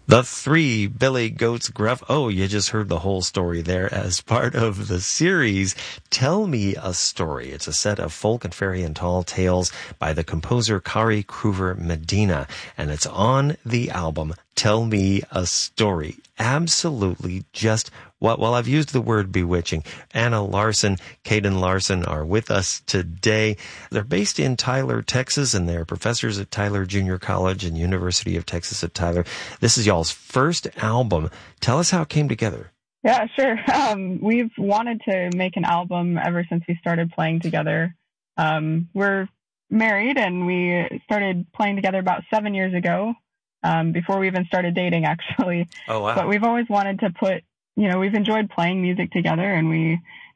The Three, Billy Goats Gruff. Oh, you just heard the whole story there as part of the series, Tell Me a Story. It's a set of folk and fairy and tall tales by the composer Kari Kruver Medina, and it's on the album Tell Me a Story. Absolutely just well, I've used the word bewitching. Anna Larson, Caden Larson are with us today. They're based in Tyler, Texas, and they're professors at Tyler Junior College and University of Texas at Tyler. This is y'all's first album. Tell us how it came together. Yeah, sure. We've wanted to make an album ever since we started playing together. We're married, and we started playing together about 7 years ago, before we even started dating, actually. Oh, wow. But we've always wanted to we've enjoyed playing music together, and we